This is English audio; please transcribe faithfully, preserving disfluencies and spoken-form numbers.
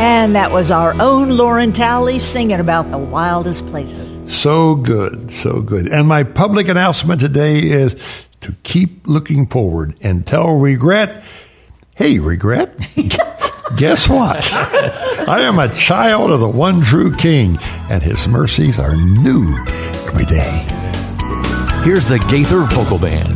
And that was our own Lauren Talley singing about the wildest places. So good, so good. And my public announcement today is to keep looking forward until regret. Hey, regret, guess what? I am a child of the one true King, and his mercies are new every day. Here's the Gaither Vocal Band.